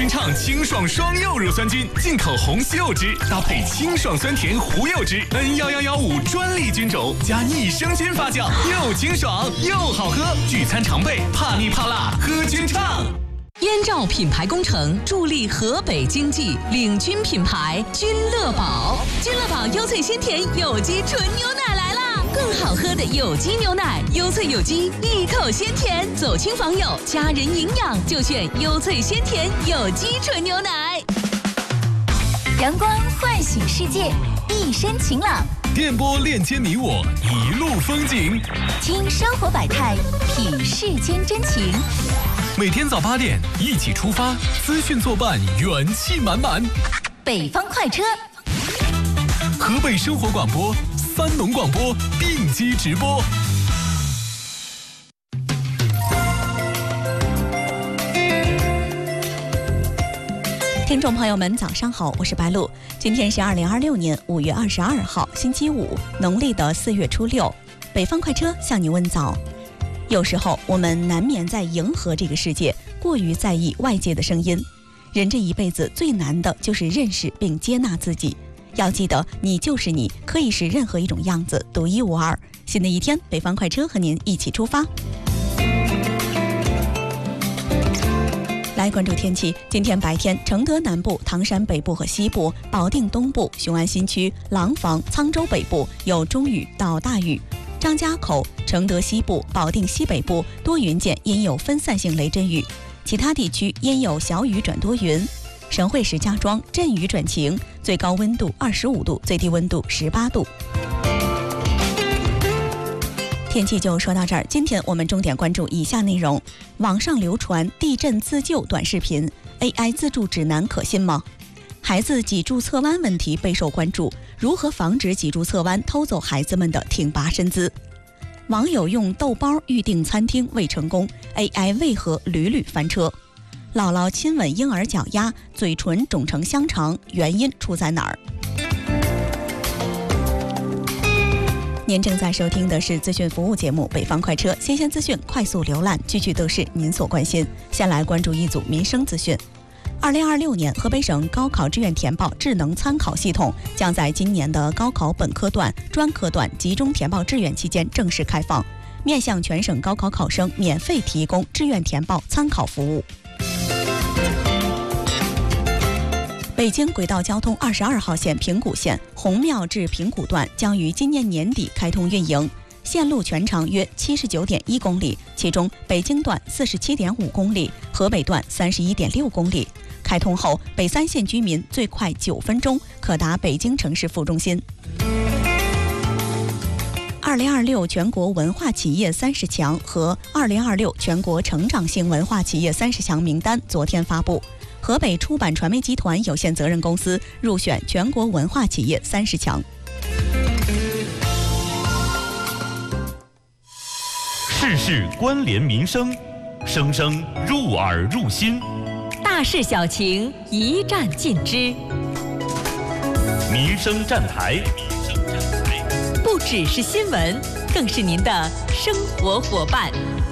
君畅清爽双柚乳酸菌，进口红西柚汁搭配清爽酸甜胡柚汁 ，N11115专利菌种加益生菌发酵，又清爽又好喝。聚餐常备，怕腻怕辣，喝君畅。 燕赵品牌工程助力河北经济，领军品牌君乐宝。君乐宝优萃鲜甜有机纯牛奶来啦！更好喝的有机牛奶，优萃有机，一口鲜甜。走亲访友，家人营养就选优萃鲜甜有机纯牛奶。 阳光唤醒世界，一身晴朗。 电波链接你我，一路风景。 听生活百态，品世间真情。 每天早8点一起出发，资讯作伴，元气满满。 北方快车， 河北生活广播、三农广播并机直播。 听众朋友们，早上好，我是白露。今天是2026年5月22号，星期五，农历的4月初6。北方快车向你问早。有时候我们难免在迎合这个世界，过于在意外界的声音。人这一辈子最难的就是认识并接纳自己。要记得，你就是你，可以是任何一种样子，独一无二。新的一天，北方快车和您一起出发。来关注天气，今天白天，承德南部、唐山北部和西部、保定东部、雄安新区、廊坊、沧州北部有中雨到大雨。张家口、承德西部、保定西北部多云间阴有分散性雷阵雨，其他地区阴有小雨转多云。省会石家庄阵雨转晴，最高温度25度，最低温度18度。天气就说到这儿，今天我们重点关注以下内容：网上流传地震自救短视频 ，AI 自助指南可信吗？孩子脊柱侧弯问题备受关注，如何防止脊柱侧弯偷走孩子们的挺拔身姿？网友用豆包预订餐厅未成功 ，AI 为何屡屡翻车？姥姥亲吻婴儿脚丫，嘴唇肿成香肠，原因出在哪儿？您正在收听的是资讯服务节目《北方快车》，新鲜资讯快速浏览，句句都是您所关心。先来关注一组民生资讯。2026年，河北省高考志愿填报智能参考系统将在今年的高考本科段、专科段集中填报志愿期间正式开放，面向全省高考考生免费提供志愿填报参考服务。北京轨道交通22号线平谷线红庙至平谷段将于今年年底开通运营，线路全长约79.1公里，其中北京段47.5公里，河北段31.6公里。开通后，北三县居民最快9分钟可达北京城市副中心。2026全国文化企业30强和2026全国成长性文化企业30强名单昨天发布，河北出版传媒集团有限责任公司入选全国文化企业30强。 事事关联民生，声声入耳入心。 大事小情一站尽知， 民生站台不只是新闻，更是您的生活伙伴。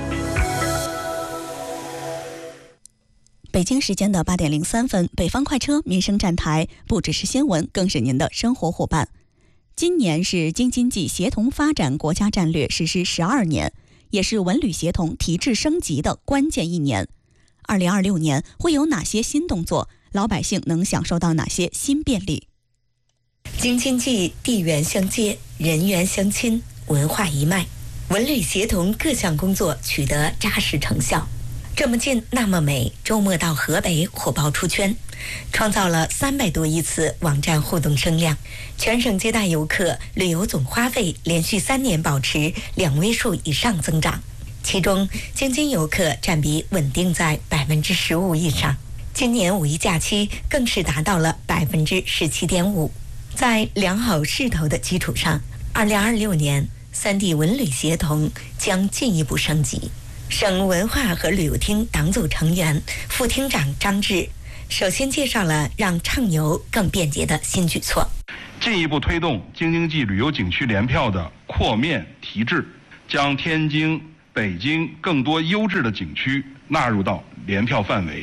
北京时间的8点03分，北方快车民生站台不只是新闻，更是您的生活伙伴。今年是京津冀协同发展国家战略实施12年，也是文旅协同提质升级的关键一年。2026年会有哪些新动作？老百姓能享受到哪些新便利？ 京津冀地缘相接，人员相亲，文化一脉，文旅协同各项工作取得扎实成效。这么近那么美，周末到河北火爆出圈，创造了300多亿次网站互动声量，全省接待游客旅游总花费连续3年保持2位数以上增长，其中京津游客占比稳定在15%以上，今年5一假期更是达到了17.5%。在良好势头的基础上，2026年3地文旅协同将进一步升级。省文化和旅游厅党组成员、副厅长张志首先介绍了让畅游更便捷的新举措， 进一步推动京津冀旅游景区联票的扩面提质，将天津、北京更多优质的景区纳入到联票范围，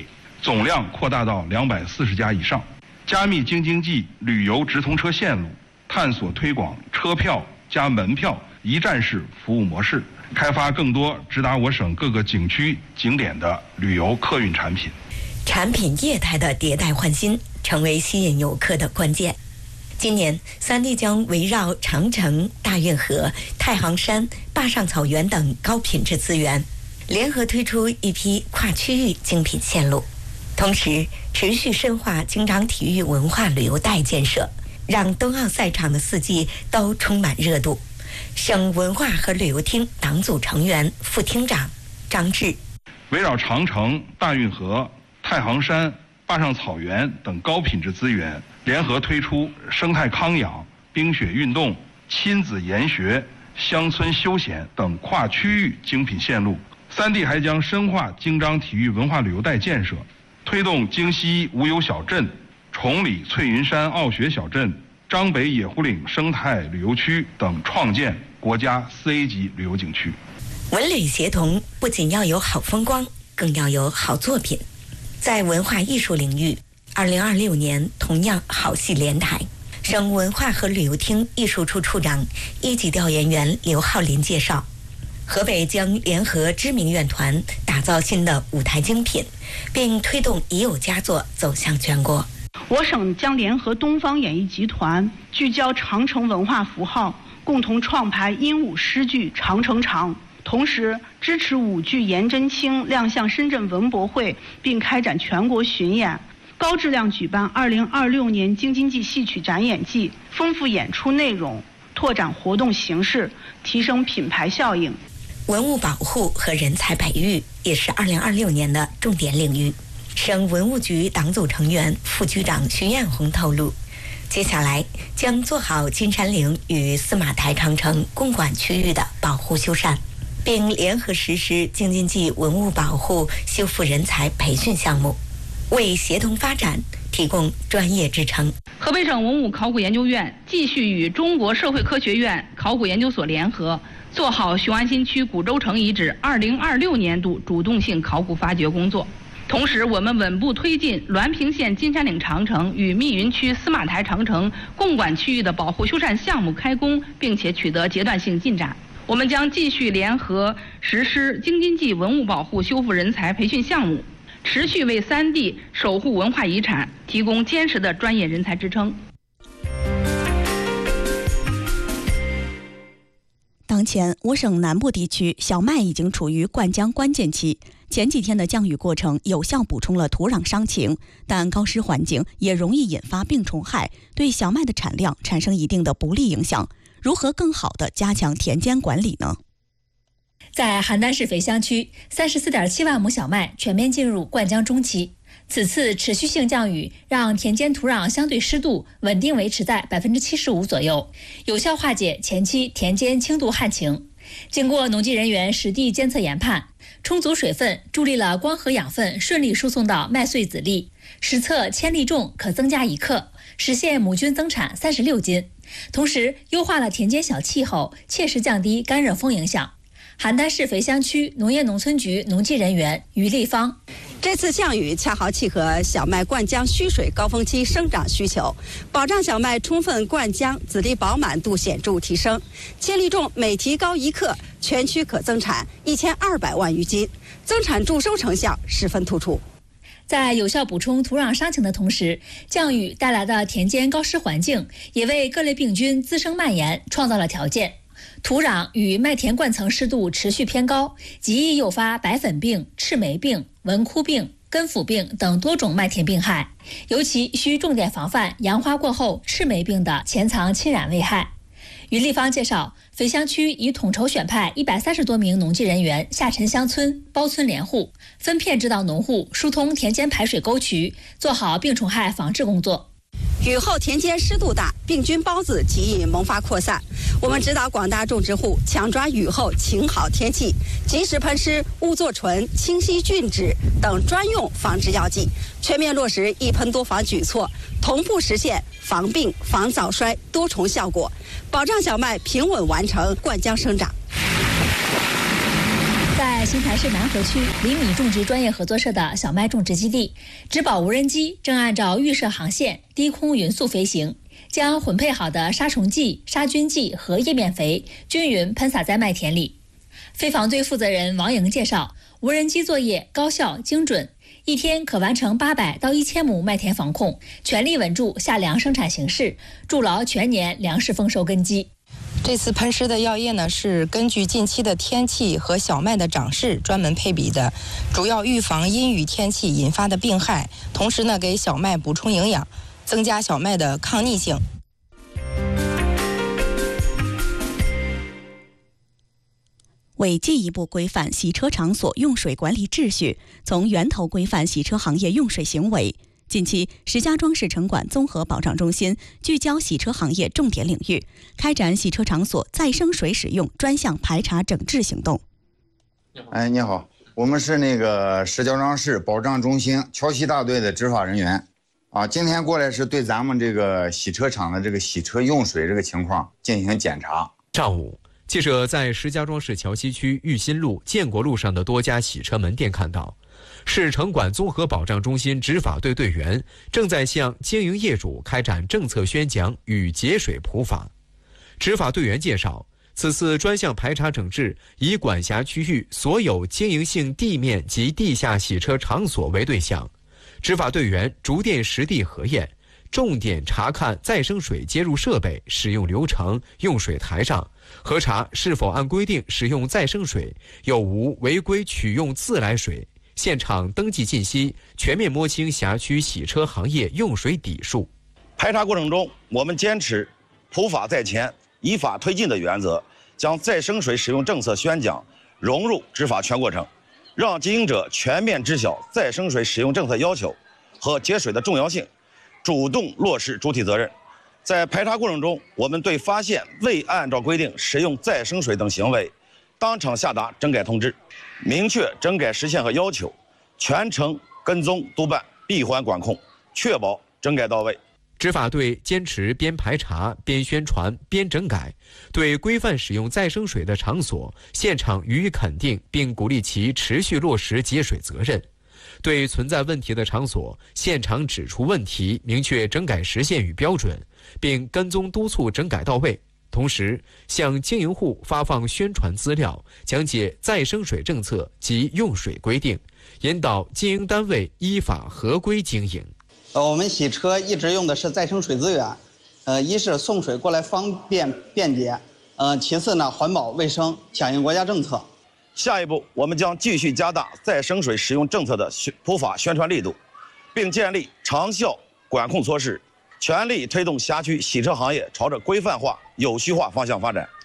总量扩大到240家以上。加密京津冀旅游直通车线路，探索推广车票加门票一站式服务模式，开发更多直达我省各个景区景点的旅游客运产品。 产品业态的迭代换新成为吸引游客的关键。今年三地将围绕长城、大运河、太行山、坝上草原等高品质资源，联合推出一批跨区域精品线路，同时持续深化京张体育文化旅游带建设，让冬奥赛场的四季都充满热度。省文化和旅游厅党组成员、副厅长张志， 围绕长城、大运河、太行山、坝上草原等高品质资源，联合推出生态康养、冰雪运动、亲子研学、乡村休闲等跨区域精品线路。三地还将深化京张体育文化旅游带建设，推动京西无忧小镇、崇礼翠云山傲雪小镇、张北野狐岭生态旅游区等创建国家4A 级旅游景区。 文旅协同不仅要有好风光，更要有好作品。在文化艺术领域，2026年同样好戏连台。省文化和旅游厅艺术处处长、一级调研员刘浩林介绍，河北将联合知名院团打造新的舞台精品，并推动已有佳作走向全国。 我省将联合东方演艺集团，聚焦长城文化符号，共同创排音舞诗剧《长城长》，同时支持舞剧颜真卿亮相深圳文博会，并开展全国巡演，高质量举办2026年京津冀戏曲展演季，丰富演出内容，拓展活动形式，提升品牌效应。 文物保护和人才培育也是2026年的重点领域。省文物局党组成员、副局长徐艳红透露，接下来将做好金山陵与司马台长城共管区域的保护修缮，并联合实施京津冀文物保护修复人才培训项目，为协同发展提供专业支撑。 河北省文物考古研究院继续与中国社会科学院考古研究所联合，做好雄安新区古州城遗址2026年度主动性考古发掘工作。同时，我们稳步推进滦平县金山岭长城与密云区司马台长城共管区域的保护修缮项目开工，并且取得阶段性进展。我们将继续联合实施京津冀文物保护修复人才培训项目，持续为三地守护文化遗产提供坚实的专业人才支撑。 当前，我省南部地区小麦已经处于灌浆关键期。前几天的降雨过程有效补充了土壤伤情，但高湿环境也容易引发病虫害，对小麦的产量产生一定的不利影响。如何更好地加强田间管理呢？ 在邯郸市肥乡区，34.7万亩小麦全面进入灌浆中期。此次持续性降雨让田间土壤相对湿度稳定维持在75%左右，有效化解前期田间轻度旱情。经过农技人员实地监测研判，充足水分助力了光合养分顺利输送到麦穗籽粒，实测千粒重可增加1克，实现亩均增产36斤。同时优化了田间小气候，切实降低干热风影响。邯郸市肥乡区农业农村局农技人员于立芳， 这次降雨恰好契合小麦灌浆需水高峰期生长需求，保障小麦充分灌浆，籽粒饱满度显著提升，千粒重每提高1克，全区可增产1200万余斤，增产助收成效十分突出。 在有效补充土壤伤情的同时，降雨带来的田间高湿环境也为各类病菌滋生蔓延创造了条件。土壤与麦田灌层湿度持续偏高，极易诱发白粉病、赤霉病、纹枯病、根腐病等多种麦田病害，尤其需重点防范杨花过后赤霉病的潜藏侵染危害。于立芳介绍，肥乡区已统筹选派130多名农技人员下沉乡村、包村联户，分片指导农户疏通田间排水沟渠，做好病虫害防治工作。 雨后田间湿度大，病菌孢子极易萌发扩散。我们指导广大种植户抢抓雨后晴好天气，及时喷施兀唑醇、清晰菌酯等专用防治药剂，全面落实一喷多防举措，同步实现防病、防早衰多重效果，保障小麦平稳完成灌浆生长。 在邢台市南河区厘米种植专业合作社的小麦种植基地，植保无人机正按照预设航线低空匀速飞行，将混配好的杀虫剂、杀菌剂和叶面肥均匀喷洒在麦田里。飞防队负责人王莹介绍，无人机作业高效精准，一天可完成800到1000亩麦田防控，全力稳住夏粮生产形势，筑牢全年粮食丰收根基。 这次喷施的药液呢，是根据近期的天气和小麦的长势专门配比的，主要预防阴雨天气引发的病害，同时呢，给小麦补充营养，增加小麦的抗逆性。 为进一步规范洗车场所用水管理秩序，从源头规范洗车行业用水行为，近期，石家庄市城管综合保障中心聚焦洗车行业重点领域，开展洗车场所再生水使用专项排查整治行动。 你好，我们是石家庄市保障中心桥西大队的执法人员啊，今天过来是对咱们这个洗车场的这个洗车用水这个情况进行检查。 上午，记者在石家庄市桥西区玉新路、建国路上的多家洗车门店看到，市城管综合保障中心执法队队员正在向经营业主开展政策宣讲与节水普法。执法队员介绍，此次专项排查整治以管辖区域所有经营性地面及地下洗车场所为对象，执法队员逐店实地核验，重点查看再生水接入设备使用流程、用水台账，核查是否按规定使用再生水，有无违规取用自来水，现场登记信息，全面摸清辖区洗车行业用水底数。 排查过程中，我们坚持普法在前、依法推进的原则，将再生水使用政策宣讲融入执法全过程，让经营者全面知晓再生水使用政策要求和节水的重要性，主动落实主体责任。在排查过程中，我们对发现未按照规定使用再生水等行为，当场下达整改通知，明确整改时限和要求，全程跟踪督办，闭环管控，确保整改到位。 执法队坚持边排查边宣传边整改，对规范使用再生水的场所现场予以肯定，并鼓励其持续落实节水责任。对存在问题的场所，现场指出问题，明确整改时限与标准，并跟踪督促整改到位。同时，向经营户发放宣传资料，讲解再生水政策及用水规定，引导经营单位依法合规经营。 我们洗车一直用的是再生水资源，一是送水过来方便便捷，其次呢环保卫生，响应国家政策。 下一步，我们将继续加大再生水使用政策的普法宣传力度，并建立长效管控措施，全力推动辖区洗车行业朝着规范化、有序化方向发展。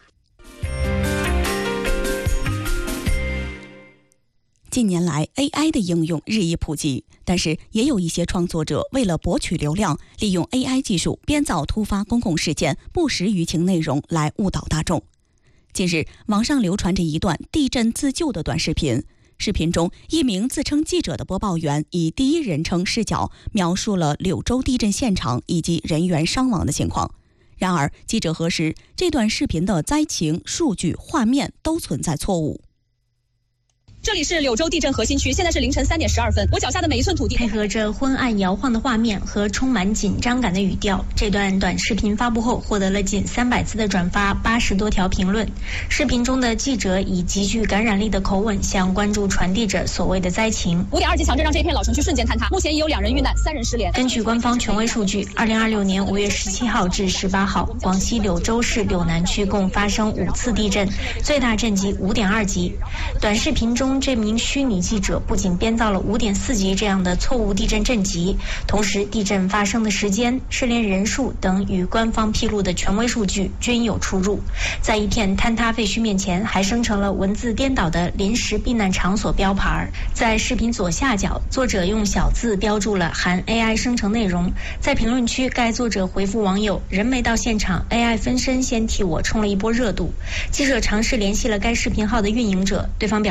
近年来 AI 的应用日益普及，但是也有一些创作者为了博取流量，利用 AI 技术编造突发公共事件、不实舆情内容来误导大众。近日，网上流传着一段地震自救的短视频。视频中，一名自称记者的播报员以第一人称视角描述了柳州地震现场以及人员伤亡的情况。然而，记者核实，这段视频的灾情、数据、画面都存在错误。 这里是柳州地震核心区，现在是凌晨3点12分。我脚下的每一寸土地， 配合着昏暗摇晃的画面和充满紧张感的语调，这段短视频发布后获得了近300次的转发，80多条评论。视频中的记者以极具感染力的口吻向观众传递着所谓的灾情。 5点2级强震让这片老城区瞬间坍塌，目前已有2人遇难，3人失联。 根据官方权威数据，2026年5月17号至18号，广西柳州市柳南区共发生5次地震，最大震级5点2级。短视频中，这名虚拟记者不仅编造了5点4级这样的错误地震震级，同时地震发生的时间、失联人数等与官方披露的权威数据均有出入。在一片坍塌废墟面前，还生成了文字颠倒的临时避难场所标牌。在视频左下角，作者用小字标注了含 AI 生成内容。在评论区，该作者回复网友：“人没到现场 ，AI 分身先替我冲了一波热度。”记者尝试联系了该视频号的运营者，对方表示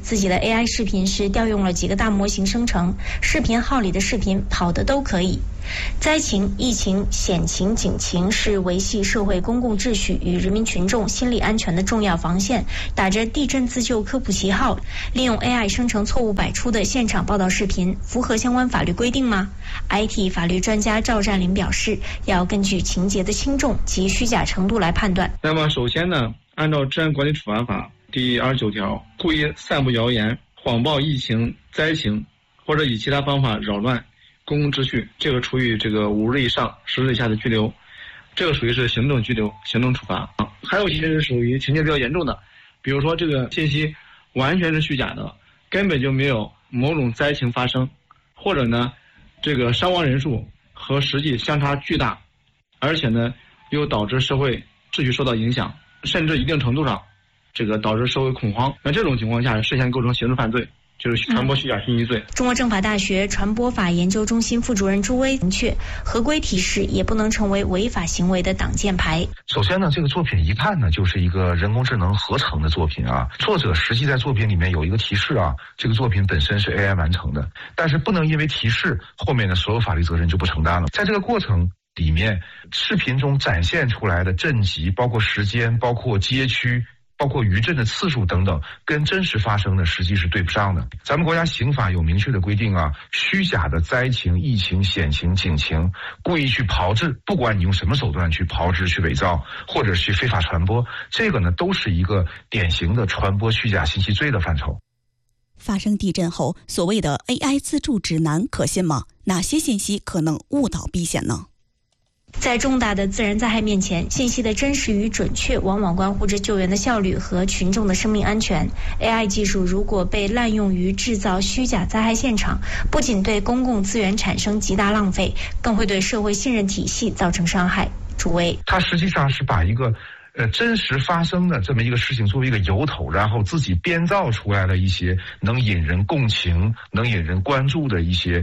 自己的 AI 视频时调用了几个大模型生成，视频号里的视频跑的都可以。灾情、疫情、险情、警情是维系社会公共秩序与人民群众心理安全的重要防线。打着地震自救科普旗号，利用 AI 生成错误百出的现场报道视频，符合相关法律规定吗？ IT 法律专家赵占林表示，要根据情节的轻重及虚假程度来判断。 那么首先呢，按照治安管理处罚法第29条，故意散布谣言、谎报疫情、灾情，或者以其他方法扰乱公共秩序，这个处以这个5日以上10日以下的拘留，这个属于是行政拘留、行政处罚。还有一些是属于情节比较严重的，比如说这个信息完全是虚假的，根本就没有某种灾情发生，或者呢，这个伤亡人数和实际相差巨大，而且呢，又导致社会秩序受到影响，甚至一定程度上，这个导致社会恐慌。那这种情况下，涉嫌构成刑事犯罪。就是传播虚假信息罪。 中国政法大学传播法研究中心副主任朱威明确，合规提示也不能成为违法行为的挡箭牌。 首先呢，这个作品一看呢，就是一个人工智能合成的作品啊。作者实际在作品里面有一个提示啊，这个作品本身是 AI 完成的，但是不能因为提示后面的所有法律责任就不承担了。在这个过程里面，视频中展现出来的震级，包括时间，包括街区，包括余震的次数等等，跟真实发生的实际是对不上的。咱们国家刑法有明确的规定啊，虚假的灾情、疫情、险情、警情，故意去炮制，不管你用什么手段去炮制、去伪造，或者去非法传播，这个呢都是一个典型的传播虚假信息罪的范畴。 发生地震后，所谓的 AI 自助指南可信吗？哪些信息可能误导避险呢？ 在重大的自然灾害面前，信息的真实与准确往往关乎着救援的效率和群众的生命安全。AI 技术如果被滥用于制造虚假灾害现场，不仅对公共资源产生极大浪费，更会对社会信任体系造成伤害。朱威， 它实际上是把一个真实发生的这么一个事情作为一个由头，然后自己编造出来的一些能引人共情、能引人关注的一些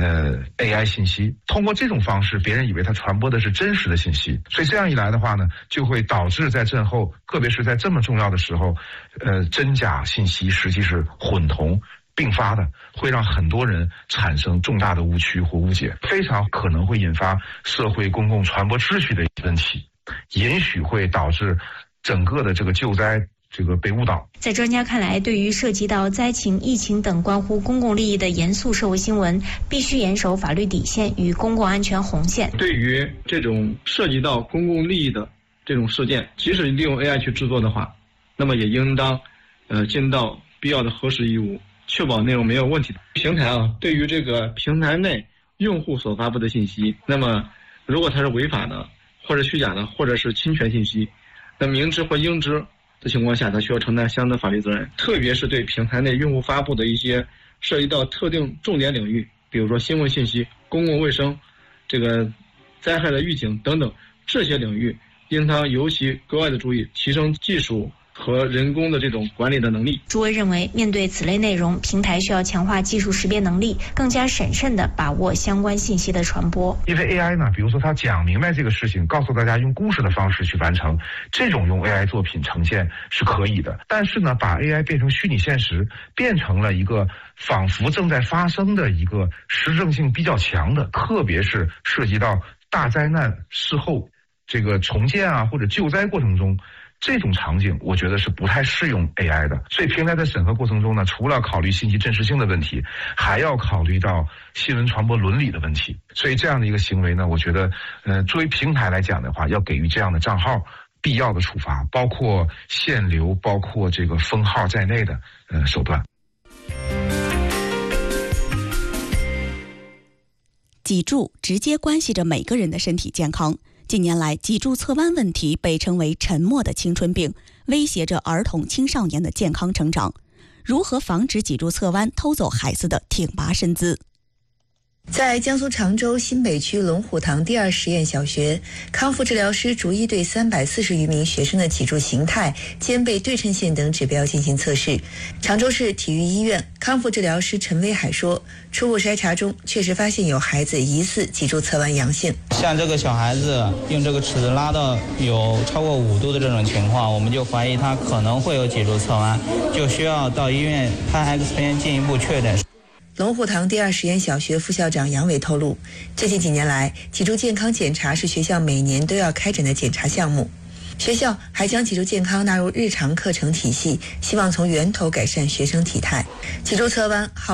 AI 信息，通过这种方式，别人以为它传播的是真实的信息，所以这样一来的话呢，就会导致在震后，特别是在这么重要的时候，真假信息实际是混同并发的，会让很多人产生重大的误区或误解，非常可能会引发社会公共传播秩序的问题，也许会导致整个的这个救灾被误导。 在专家看来，对于涉及到灾情、疫情等关乎公共利益的严肃社会新闻，必须严守法律底线与公共安全红线。 对于这种涉及到公共利益的这种事件，即使利用 AI 去制作的话，那么也应当尽到必要的核实义务，确保内容没有问题的。平台对于这个平台内用户所发布的信息，那么如果它是违法的，或者虚假的，或者是侵权信息，那明知或应知的情况下，它需要承担相应的法律责任。特别是对平台内用户发布的一些涉及到特定重点领域，比如说新闻信息、公共卫生、这个灾害的预警等等，这些领域应当尤其格外的注意，提升技术和人工的这种管理的能力。 朱威认为，面对此类内容，平台需要强化技术识别能力，更加审慎地把握相关信息的传播。 因为 AI 呢，比如说它讲明白这个事情，告诉大家用故事的方式去完成，这种用 AI 作品呈现是可以的。但是呢，把 AI 变成虚拟现实，变成了一个仿佛正在发生的一个实证性比较强的，特别是涉及到大灾难事后这个重建啊或者救灾过程中，这种场景我觉得是不太适用 AI 的。所以平台在审核过程中呢，除了考虑信息真实性的问题，还要考虑到新闻传播伦理的问题。所以这样的一个行为呢，我觉得作为平台来讲的话，要给予这样的账号必要的处罚，包括限流，包括这个封号在内的手段。 脊柱直接关系着每个人的身体健康。近年来，脊柱侧弯问题被称为沉默的青春病，威胁着儿童青少年的健康成长。如何防止脊柱侧弯偷走孩子的挺拔身姿？ 在江苏常州新北区龙虎塘第2实验小学，康复治疗师逐一对340余名学生的脊柱形态、肩背对称线等指标进行测试。常州市体育医院康复治疗师陈威海说，初步筛查中确实发现有孩子疑似脊柱侧弯阳性。 像这个小孩子用这个尺子拉到有超过5度的这种情况，我们就怀疑他可能会有脊柱侧弯，就需要到医院拍 X 片进一步确诊。 龙虎塘第2实验小学副校长杨伟透露，最近几年来，脊柱健康检查是学校每年都要开展的检查项目。学校还将脊柱健康纳入日常课程体系，希望从源头改善学生体态。脊柱侧弯